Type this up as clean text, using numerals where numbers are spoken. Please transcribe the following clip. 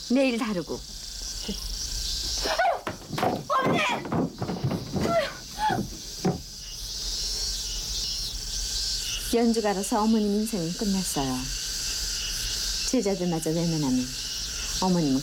내일 다루고. 연주가로서 어머님 인생은 끝났어요. 제자들마저 외면하면 어머님은